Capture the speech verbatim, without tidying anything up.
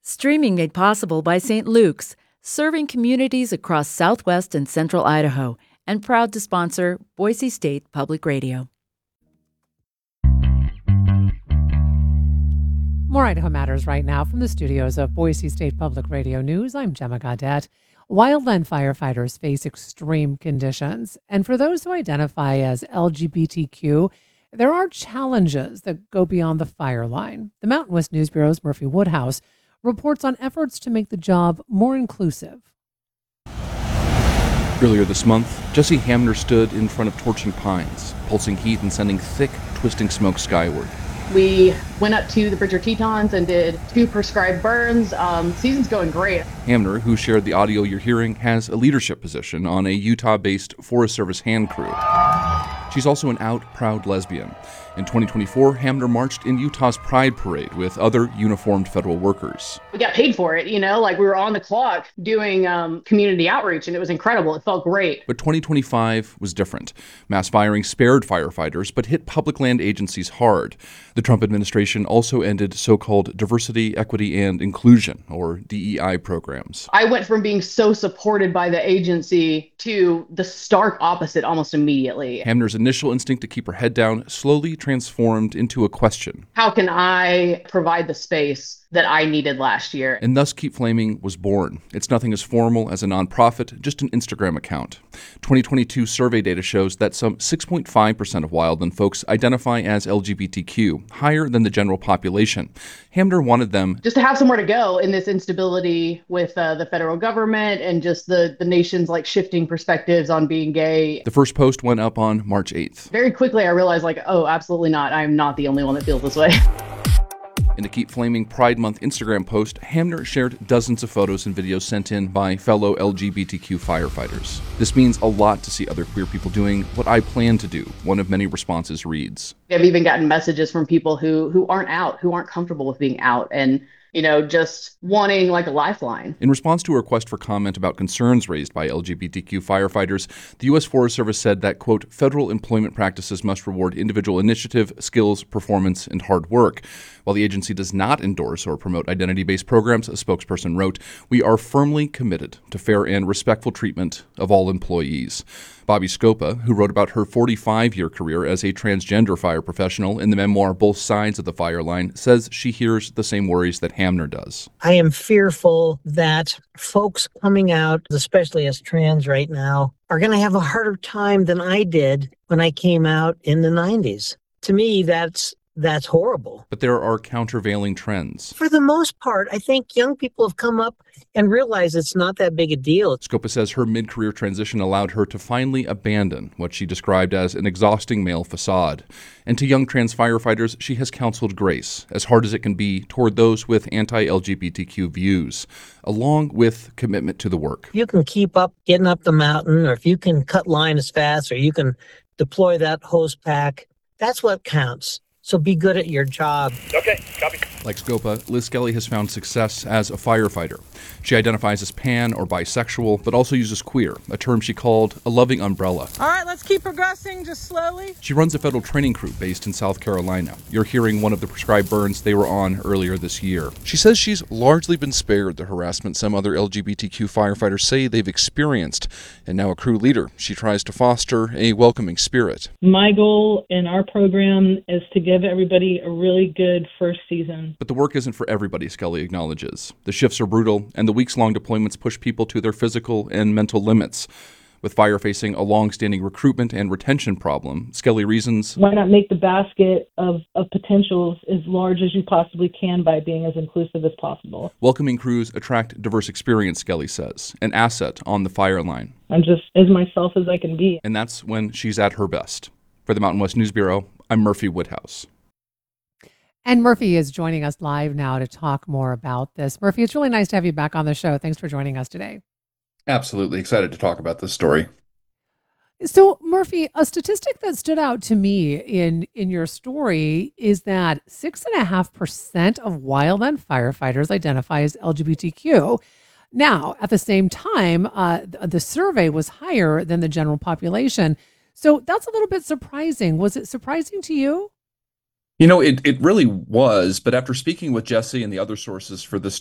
Streaming made possible by Saint Luke's, serving communities across southwest and central Idaho, and proud to sponsor Boise State Public Radio. More Idaho Matters right now from the studios of Boise State Public Radio News. I'm Gemma Gaudet. Wildland firefighters face extreme conditions, and for those who identify as L G B T Q, there are challenges that go beyond the fire line. The Mountain West News Bureau's Murphy Woodhouse reports on efforts to make the job more inclusive. Earlier this month, Jesse Hamner stood in front of torching pines, pulsing heat and sending thick, twisting smoke skyward. We went up to the Bridger Tetons and did two prescribed burns. Um, season's going great. Hamner, who shared the audio you're hearing, has a leadership position on a Utah-based Forest Service hand crew. She's also an out, proud lesbian. In twenty twenty-four, Hamner marched in Utah's Pride Parade with other uniformed federal workers. We got paid for it, you know, like we were on the clock doing um, community outreach, and it was incredible. It felt great. But twenty twenty-five was different. Mass firing spared firefighters, but hit public land agencies hard. The Trump administration also ended so-called diversity, equity, and inclusion, or D E I programs. I went from being so supported by the agency to the stark opposite almost immediately. Hamner's initial instinct to keep her head down slowly transformed into a question. How can I provide the space that I needed last year? And thus Keep Flaming was born. It's nothing as formal as a nonprofit, just an Instagram account. twenty twenty-two survey data shows that some six point five percent of wildland folks identify as L G B T Q, higher than the general population. Hamner wanted them just to have somewhere to go in this instability with uh, the federal government and just the, the nation's like shifting perspectives on being gay. The first post went up on March eighth. Very quickly I realized like, oh, absolutely not. I'm not the only one that feels this way. In the Keep Flaming Pride Month Instagram post, Hamner shared dozens of photos and videos sent in by fellow L G B T Q firefighters. This means a lot to see other queer people doing what I plan to do, one of many responses reads. I've even gotten messages from people who who aren't out, who aren't comfortable with being out, and you know, just wanting like a lifeline. In response to a request for comment about concerns raised by L G B T Q firefighters, the U S Forest Service said that, quote, federal employment practices must reward individual initiative, skills, performance, and hard work. While the agency does not endorse or promote identity-based programs, a spokesperson wrote, we are firmly committed to fair and respectful treatment of all employees. Bobby Scopa, who wrote about her forty-five-year career as a transgender fire professional in the memoir Both Sides of the Fire Line, says she hears the same worries that Hamner does. I am fearful that folks coming out, especially as trans right now, are going to have a harder time than I did when I came out in the nineties. To me, that's That's horrible. But there are countervailing trends. For the most part, I think young people have come up and realized it's not that big a deal. Scopa says her mid-career transition allowed her to finally abandon what she described as an exhausting male facade. And to young trans firefighters, she has counseled grace, as hard as it can be, toward those with anti-L G B T Q views, along with commitment to the work. If you can keep up getting up the mountain, or if you can cut line as fast, or you can deploy that hose pack, that's what counts. So be good at your job. Okay, copy. Like Scopa, Liz Skelly has found success as a firefighter. She identifies as pan or bisexual, but also uses queer, a term she called a loving umbrella. All right, let's keep progressing, just slowly. She runs a federal training crew based in South Carolina. You're hearing one of the prescribed burns they were on earlier this year. She says she's largely been spared the harassment some other L G B T Q firefighters say they've experienced. And now a crew leader, she tries to foster a welcoming spirit. My goal in our program is to give everybody a really good first season. But the work isn't for everybody, Skelly acknowledges. The shifts are brutal, and the weeks-long deployments push people to their physical and mental limits. With fire facing a long-standing recruitment and retention problem, Skelly reasons, why not make the basket of, of potentials as large as you possibly can by being as inclusive as possible? Welcoming crews attract diverse experience, Skelly says, an asset on the fire line. I'm just as myself as I can be. And that's when she's at her best. For the Mountain West News Bureau, I'm Murphy Woodhouse. And Murphy is joining us live now to talk more about this. Murphy, it's really nice to have you back on the show. Thanks for joining us today. Absolutely excited to talk about this story. So, Murphy, a statistic that stood out to me in, in your story is that six point five percent of wildland firefighters identify as L G B T Q. Now, at the same time, uh, the, the survey was higher than the general population. So that's a little bit surprising. Was it surprising to you? You know, it, it really was. But after speaking with Jesse and the other sources for this